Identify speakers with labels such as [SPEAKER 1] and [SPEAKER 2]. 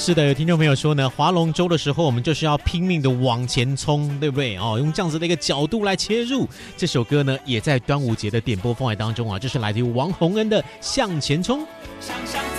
[SPEAKER 1] 是的，有听众朋友说呢，划龙舟的时候我们就是要拼命的往前冲，对不对？用这样子的一个角度来切入。这首歌呢也在端午节的点播范围当中啊，这是来自于王洪恩的《向前冲》。
[SPEAKER 2] 想象